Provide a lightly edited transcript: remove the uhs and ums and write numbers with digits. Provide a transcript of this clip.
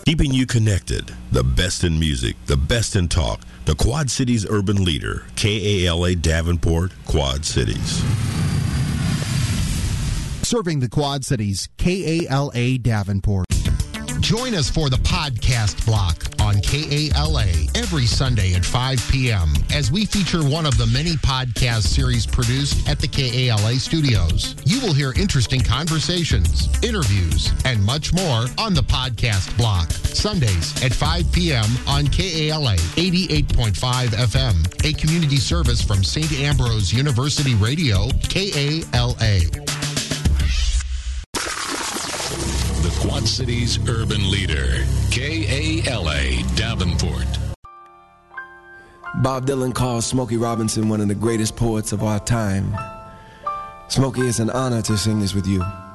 Keeping you connected. The best in music, the best in talk. The Quad Cities urban leader. KALA Davenport, Quad Cities. Serving the Quad Cities, KALA Davenport. Join us for the podcast block on KALA every Sunday at 5 p.m. as we feature one of the many podcast series produced at the KALA studios. You will hear interesting conversations, interviews, and much more on the podcast block. Sundays at 5 p.m. on KALA 88.5 FM, a community service from St. Ambrose University Radio, KALA. Quad Cities urban leader, KALA Davenport. Bob Dylan calls Smokey Robinson one of the greatest poets of our time. Smokey, it's an honor to sing this with you.